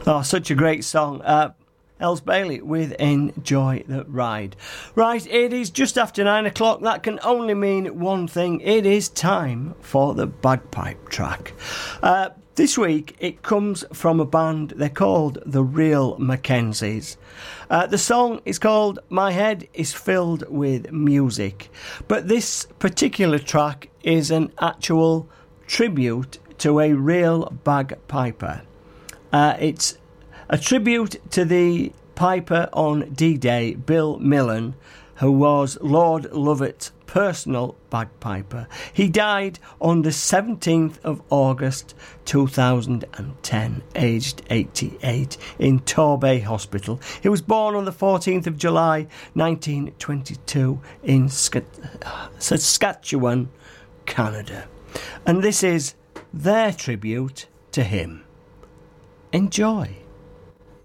Oh, such a great song. Els Bailey with Enjoy the Ride. Right, it is just after 9 o'clock. That can only mean one thing. It is time for the bagpipe track. This week, it comes from a band. They're called The Real Mackenzies. The song is called My Head is Filled with Music. But this particular track is an actual tribute to a real bagpiper. It's a tribute to the piper on D-Day, Bill Millen, who was Lord Lovat's personal bagpiper. He died on the 17th of August 2010, aged 88, in Torbay Hospital. He was born on the 14th of July 1922 in Saskatchewan, Canada. And this is their tribute to him. Enjoy.